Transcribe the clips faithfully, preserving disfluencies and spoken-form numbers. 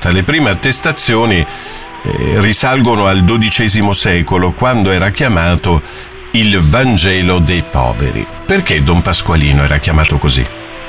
Santa. Le prime attestazioni eh, risalgono al dodicesimo secolo, quando era chiamato il Vangelo dei poveri. Perché Don Pasqualino era chiamato così?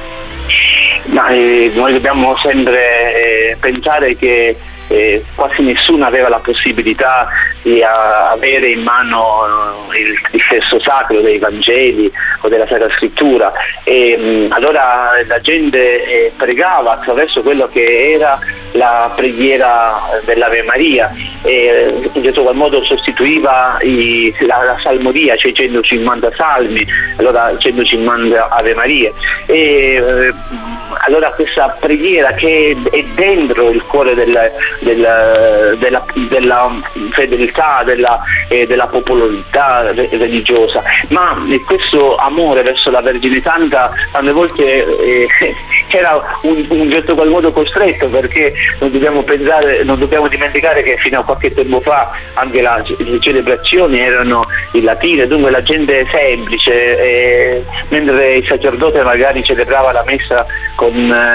Ma, eh, noi dobbiamo sempre eh, pensare che eh, quasi nessuno aveva la possibilità di a, avere in mano uh, il, il testo sacro dei Vangeli o della Sacra Scrittura, e mh, allora la gente eh, pregava attraverso quello che era la preghiera dell'Ave Maria, e in questo qual modo sostituiva i, la, la salmodia, cioè i centocinquanta salmi, allora centocinquanta Ave Marie, e eh, allora questa preghiera che è dentro il cuore del, del, della, della fedeltà, della, eh, della popolarità religiosa, ma questo amore verso la Vergine Santa tante volte eh, era un, un certo qual modo costretto, perché non dobbiamo pensare, non dobbiamo dimenticare che fino a qualche tempo fa anche la, le celebrazioni erano in latino, dunque la gente semplice, eh, mentre il sacerdote magari celebrava la messa con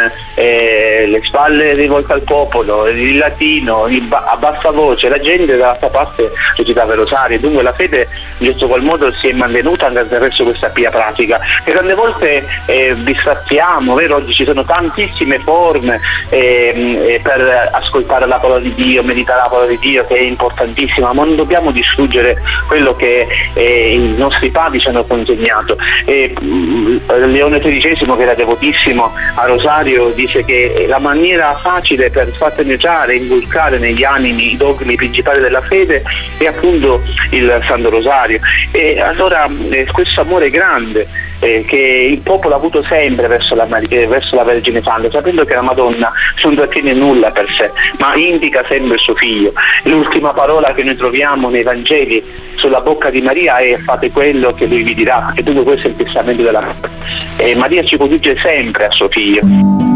eh, le spalle rivolte al popolo, in latino, in ba- a bassa voce, la gente dall'altra parte recitava il rosario, dunque la fede in questo qual modo si è mantenuta anche attraverso questa pia pratica, e tante volte eh, distrattiamo, vero? Oggi ci sono tantissime forme eh, eh, per ascoltare la parola di Dio, meditare la parola di Dio, che è importantissima, ma non dobbiamo distruggere quello che eh, i nostri padri ci hanno consegnato. E, mh, Leone tredicesimo, che era devotissimo a Rosario, dice che la maniera facile per far penetrare e inculcare negli animi i dogmi principali della fede è appunto il Santo Rosario, e allora eh, questo amore grande eh, che il popolo ha avuto sempre verso la, eh, verso la Vergine Santa, sapendo che la Madonna non trattiene nulla per sé, ma indica sempre il suo figlio. L'ultima parola che noi troviamo nei Vangeli sulla bocca di Maria è: fate quello che lui vi dirà, e dunque questo è il testamento della Madonna. E Maria ci conduce sempre a suo figlio.